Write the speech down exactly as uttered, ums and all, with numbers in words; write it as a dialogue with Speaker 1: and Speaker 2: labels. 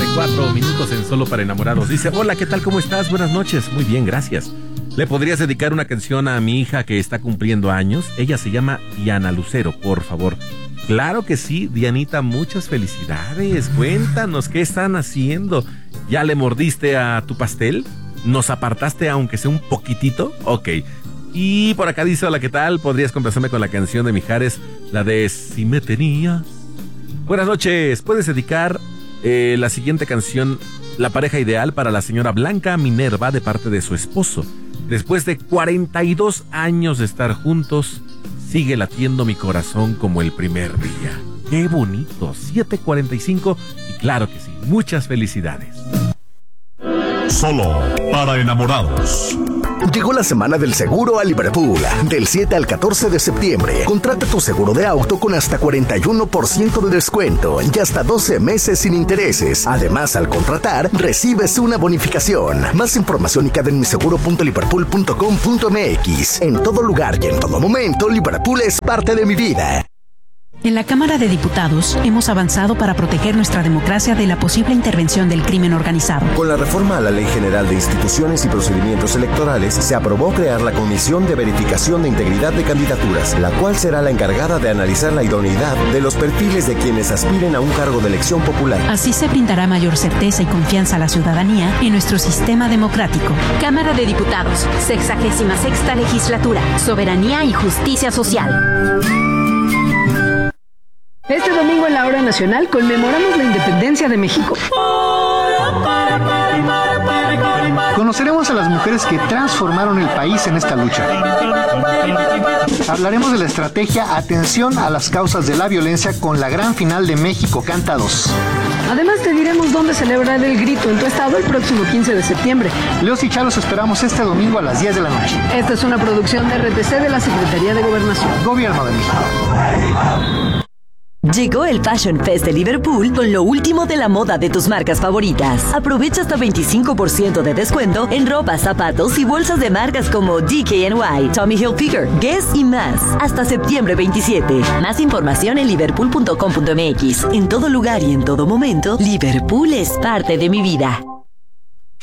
Speaker 1: cuatro minutos en Solo para Enamorados. Dice, hola, ¿qué tal? ¿Cómo estás? Buenas noches. Muy bien, gracias. ¿Le podrías dedicar una canción a mi hija que está cumpliendo años? Ella se llama Diana Lucero, por favor. Claro que sí, Dianita, muchas felicidades. Cuéntanos, ¿qué están haciendo? ¿Ya le mordiste a tu pastel? ¿Nos apartaste aunque sea un poquitito? Ok. Y por acá dice, hola, ¿qué tal? ¿Podrías complacerme con la canción de Mijares? La de Si me tenías. Buenas noches. ¿Puedes dedicar eh, la siguiente canción, La pareja ideal, para la señora Blanca Minerva, de parte de su esposo? Después de cuarenta y dos años de estar juntos, sigue latiendo mi corazón como el primer día. ¡Qué bonito! siete cuarenta y cinco y claro que sí, muchas felicidades.
Speaker 2: Solo para enamorados.
Speaker 3: Llegó la semana del seguro a Liverpool. Del siete al catorce de septiembre. Contrata tu seguro de auto con hasta cuarenta y uno por ciento de descuento y hasta doce meses sin intereses. Además, al contratar, recibes una bonificación. Más información y en mi seguro punto liverpool punto com punto m x. En todo lugar y en todo momento, Liverpool es parte de mi vida.
Speaker 4: En la Cámara de Diputados hemos avanzado para proteger nuestra democracia de la posible intervención del crimen organizado.
Speaker 5: Con la reforma a la Ley General de Instituciones y Procedimientos Electorales, se aprobó crear la Comisión de Verificación de Integridad de Candidaturas, la cual será la encargada de analizar la idoneidad de los perfiles de quienes aspiren a un cargo de elección popular.
Speaker 4: Así se brindará mayor certeza y confianza a la ciudadanía en nuestro sistema democrático.
Speaker 6: Cámara de Diputados, sexagésima sexta legislatura, soberanía y justicia social.
Speaker 7: Este domingo en la Hora Nacional conmemoramos la independencia de México.
Speaker 8: Conoceremos a las mujeres que transformaron el país en esta lucha. Hablaremos de la estrategia Atención a las causas de la violencia con la gran final de México Canta dos.
Speaker 7: Además te diremos dónde celebrar el grito en tu estado el próximo quince de septiembre.
Speaker 8: Leos y Chalos esperamos este domingo a las diez de la noche.
Speaker 7: Esta es una producción de R T C de la Secretaría de Gobernación.
Speaker 8: Gobierno de México.
Speaker 9: Llegó el Fashion Fest de Liverpool con lo último de la moda de tus marcas favoritas. Aprovecha hasta veinticinco por ciento de descuento en ropa, zapatos y bolsas de marcas como D K N Y, Tommy Hilfiger, Guess y más. Hasta septiembre veintisiete. Más información en liverpool punto com punto m x. En todo lugar y en todo momento, Liverpool es parte de mi vida.